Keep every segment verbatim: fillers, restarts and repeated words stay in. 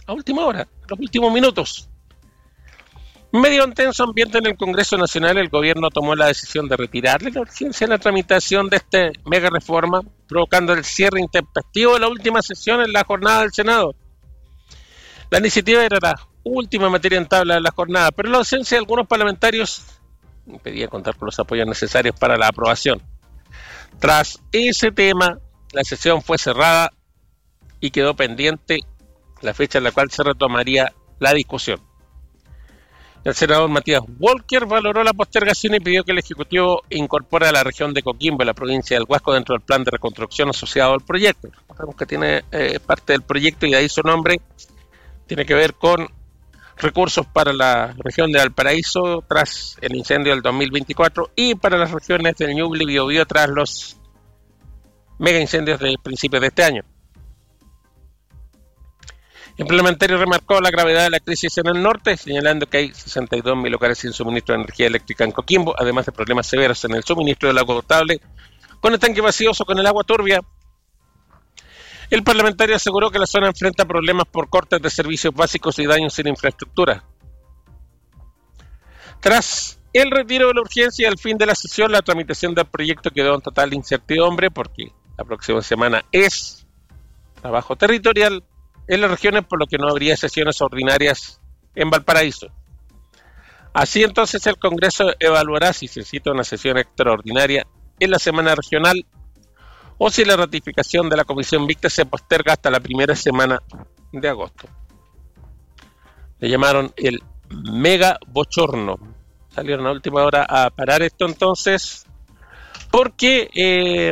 a última hora, en los últimos minutos. Medio en tenso ambiente en el Congreso Nacional, el gobierno tomó la decisión de retirarle la urgencia a la tramitación de esta mega reforma, provocando el cierre intempestivo de la última sesión en la jornada del Senado. La iniciativa era la última materia en tabla de la jornada, pero la ausencia de algunos parlamentarios impedía contar con los apoyos necesarios para la aprobación. Tras ese tema, la sesión fue cerrada y quedó pendiente la fecha en la cual se retomaría la discusión. El senador Matías Walker valoró la postergación y pidió que el Ejecutivo incorpore a la región de Coquimbo y la provincia del Huasco dentro del plan de reconstrucción asociado al proyecto. Sabemos que tiene eh, parte del proyecto y de ahí su nombre. Tiene que ver con recursos para la región de Valparaíso tras el incendio del dos mil veinticuatro y para las regiones del Ñuble y Biobío tras los mega incendios de principios de este año. El parlamentario remarcó la gravedad de la crisis en el norte, señalando que hay sesenta y dos mil hogares sin suministro de energía eléctrica en Coquimbo, además de problemas severos en el suministro del agua potable, con estanques vacíos o con el agua turbia. El parlamentario aseguró que la zona enfrenta problemas por cortes de servicios básicos y daños en infraestructura. Tras el retiro de la urgencia y el fin de la sesión, la tramitación del proyecto quedó en total incertidumbre porque la próxima semana es trabajo territorial en las regiones, por lo que no habría sesiones ordinarias en Valparaíso. Así entonces el Congreso evaluará si se cita una sesión extraordinaria en la semana regional o si la ratificación de la Comisión Mixta se posterga hasta la primera semana de agosto. Le llamaron el mega bochorno. Salieron a última hora a parar esto entonces porque eh,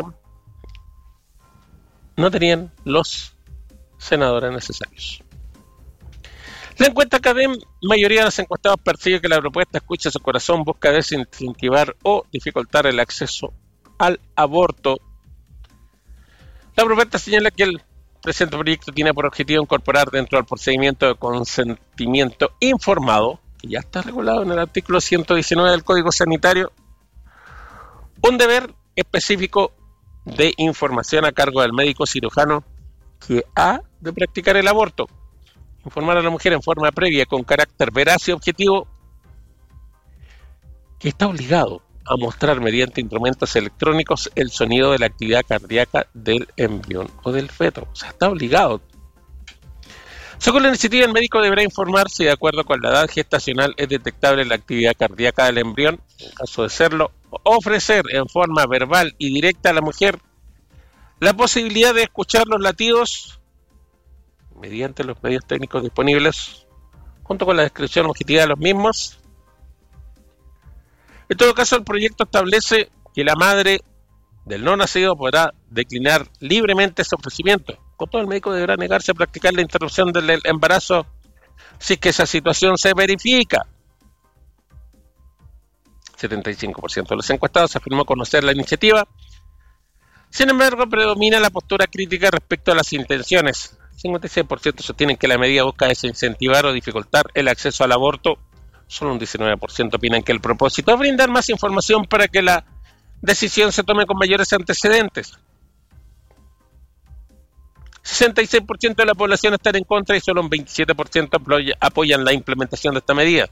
no tenían los senadores necesarios. La encuesta CADEM, mayoría de los encuestados percibe que la propuesta escucha su corazón, busca desincentivar o dificultar el acceso al aborto. La propuesta señala que el presente proyecto tiene por objetivo incorporar dentro del procedimiento de consentimiento informado, que ya está regulado en el artículo ciento diecinueve del Código Sanitario, un deber específico de información a cargo del médico cirujano que ha de practicar el aborto, informar a la mujer en forma previa con carácter veraz y objetivo, que está obligado a mostrar mediante instrumentos electrónicos el sonido de la actividad cardíaca del embrión o del feto. O sea, está obligado. Según la iniciativa, el médico deberá informar si de acuerdo con la edad gestacional es detectable la actividad cardíaca del embrión, en caso de serlo, ofrecer en forma verbal y directa a la mujer la posibilidad de escuchar los latidos mediante los medios técnicos disponibles, junto con la descripción objetiva de los mismos. En todo caso, el proyecto establece que la madre del no nacido podrá declinar libremente ese ofrecimiento. Con todo, el médico deberá negarse a practicar la interrupción del embarazo si es que esa situación se verifica. setenta y cinco por ciento de los encuestados afirmó conocer la iniciativa. Sin embargo, predomina la postura crítica respecto a las intenciones. cincuenta y seis por ciento sostienen que la medida busca desincentivar o dificultar el acceso al aborto. Solo un diecinueve por ciento opinan que el propósito es brindar más información para que la decisión se tome con mayores antecedentes. sesenta y seis por ciento de la población están en contra y solo un veintisiete por ciento apoyan la implementación de esta medida.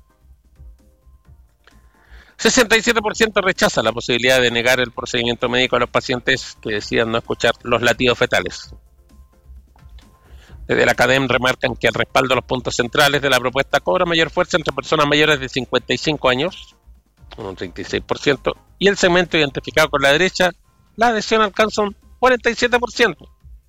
sesenta y siete por ciento rechaza la posibilidad de negar el procedimiento médico a los pacientes que decidan no escuchar los latidos fetales. Desde la CADEM remarcan que el respaldo a los puntos centrales de la propuesta cobra mayor fuerza entre personas mayores de cincuenta y cinco años, un treinta y seis por ciento, y el segmento identificado con la derecha, la adhesión alcanza un cuarenta y siete por ciento.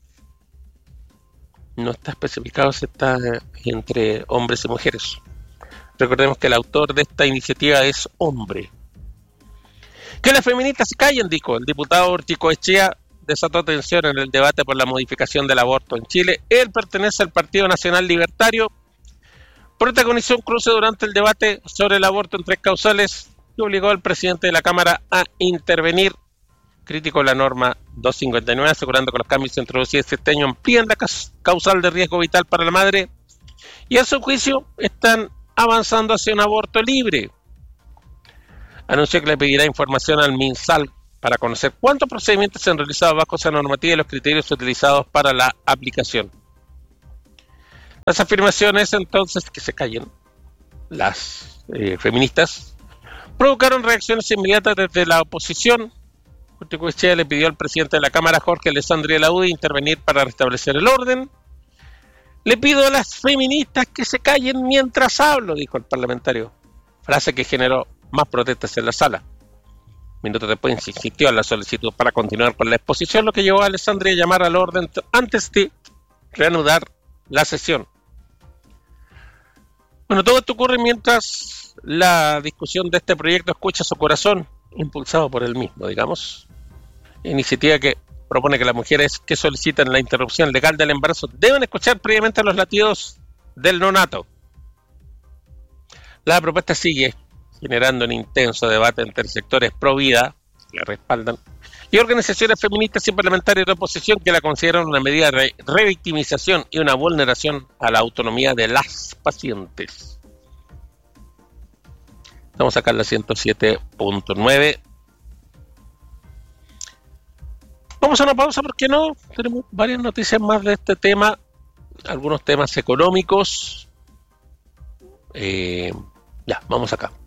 No está especificado si está entre hombres y mujeres. Recordemos que el autor de esta iniciativa es hombre. Que las feministas se callen, dijo el diputado Urticoechea. Desató tensión en el debate por la modificación del aborto en Chile. Él pertenece al Partido Nacional Libertario. Protagonizó un cruce durante el debate sobre el aborto en tres causales y obligó al presidente de la Cámara a intervenir. Criticó la norma doscientos cincuenta y nueve, asegurando que los cambios introducidos este año amplían la causal de riesgo vital para la madre y a su juicio están avanzando hacia un aborto libre. Anunció que le pedirá información al MinSal para conocer cuántos procedimientos se han realizado bajo esa normativa y los criterios utilizados para la aplicación. Las afirmaciones entonces que se callen las eh, feministas provocaron reacciones inmediatas desde la oposición. Urticoechea le pidió al presidente de la Cámara, Jorge Alessandri Laudi, intervenir para restablecer el orden. Le pido a las feministas que se callen mientras hablo, dijo el parlamentario, frase que generó más protestas en la sala. Minutos después insistió en la solicitud para continuar con la exposición, lo que llevó a Alessandri a llamar al orden antes de reanudar la sesión. Bueno, todo esto ocurre mientras la discusión de este proyecto Escucha su Corazón, impulsado por él mismo, digamos, iniciativa que propone que las mujeres que solicitan la interrupción legal del embarazo deben escuchar previamente los latidos del neonato. La propuesta sigue generando un intenso debate entre sectores pro vida, que la respaldan, y organizaciones feministas y parlamentarias de oposición que la consideran una medida de revictimización y una vulneración a la autonomía de las pacientes. Estamos acá en la ciento siete punto nueve. Vamos a una pausa, ¿por qué no? Tenemos varias noticias más de este tema, algunos temas económicos. Eh, ya, vamos acá.